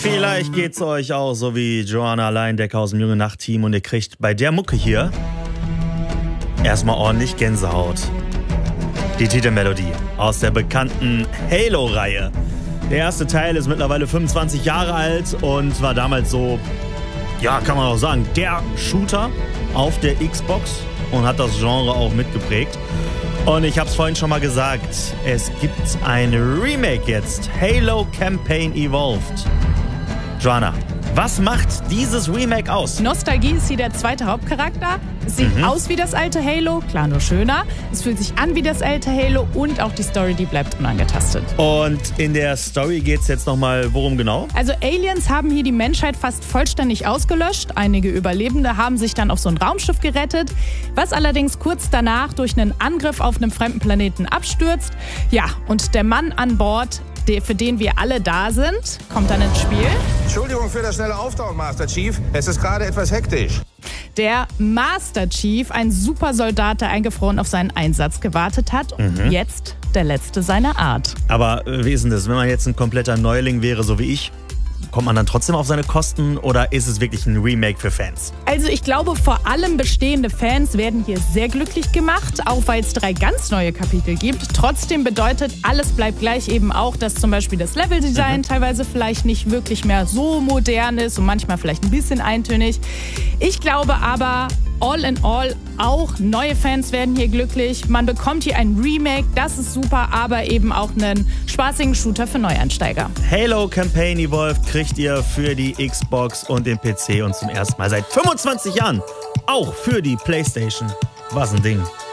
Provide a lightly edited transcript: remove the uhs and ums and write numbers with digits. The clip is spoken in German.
Vielleicht geht's euch auch so wie Joanna Leindecker aus dem Junge Nacht Team und ihr kriegt bei der Mucke hier erstmal ordentlich Gänsehaut. Die Titelmelodie aus der bekannten Halo-Reihe. Der erste Teil ist mittlerweile 25 Jahre alt und war damals so, ja, kann man auch sagen, der Shooter auf der Xbox und hat das Genre auch mitgeprägt. Und ich habe es vorhin schon mal gesagt, es gibt ein Remake jetzt, Halo Campaign Evolved. Joanna, was macht dieses Remake aus? Nostalgie ist hier der zweite Hauptcharakter. Es sieht aus wie das alte Halo, klar nur schöner. Es fühlt sich an wie das alte Halo und auch die Story, die bleibt unangetastet. Und in der Story geht's jetzt nochmal worum genau? Also Aliens haben hier die Menschheit fast vollständig ausgelöscht. Einige Überlebende haben sich dann auf so ein Raumschiff gerettet, was allerdings kurz danach durch einen Angriff auf einem fremden Planeten abstürzt. Ja, und der Mann an Bord, für den wir alle da sind, kommt dann ins Spiel. Entschuldigung für das schnelle Auftauchen, Master Chief. Es ist gerade etwas hektisch. Der Master Chief, ein Supersoldat, der eingefroren auf seinen Einsatz gewartet hat und jetzt der letzte seiner Art. Aber wie ist denn das, wenn man jetzt ein kompletter Neuling wäre, so wie ich? Kommt man dann trotzdem auf seine Kosten oder ist es wirklich ein Remake für Fans? Also ich glaube, vor allem bestehende Fans werden hier sehr glücklich gemacht, auch weil es 3 ganz neue Kapitel gibt. Trotzdem bedeutet, alles bleibt gleich eben auch, dass zum Beispiel das Leveldesign teilweise vielleicht nicht wirklich mehr so modern ist und manchmal vielleicht ein bisschen eintönig. Ich glaube aber, all in all, auch neue Fans werden hier glücklich. Man bekommt hier ein Remake, das ist super, aber eben auch einen spaßigen Shooter für Neueinsteiger. Halo Campaign Evolved kriegt ihr für die Xbox und den PC und zum ersten Mal seit 25 Jahren auch für die PlayStation. Was ein Ding.